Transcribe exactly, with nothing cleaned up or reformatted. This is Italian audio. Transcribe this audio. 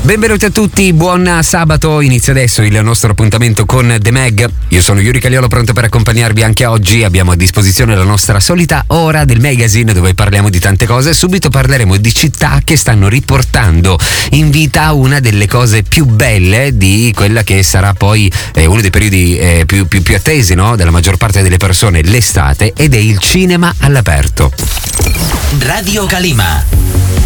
Benvenuti a tutti, buon sabato, inizia adesso il nostro appuntamento con The Mag. Io sono Yuri Cagliolo, pronto per accompagnarvi anche oggi. Abbiamo a disposizione la nostra solita ora del magazine dove parliamo di tante cose. Subito parleremo di città che stanno riportando in vita una delle cose più belle di quella che sarà poi eh, uno dei periodi eh, più, più, più attesi, no? Della maggior parte delle persone, l'estate, ed è il cinema all'aperto. Radio Calima.